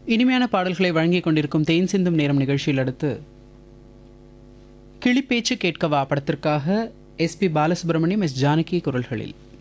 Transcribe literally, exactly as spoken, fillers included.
இனிமையான பாடல்களை வழங்கிக் கொண்டிருக்கும் தேன் சிந்தும் நேரம் நிகழ்ச்சியில் அடுத்து கிளிப்பேச்சு கேட்கவா படத்திற்காக எஸ்பி பாலசுப்ரமணியம் எஸ் ஜானகி குரல்களில்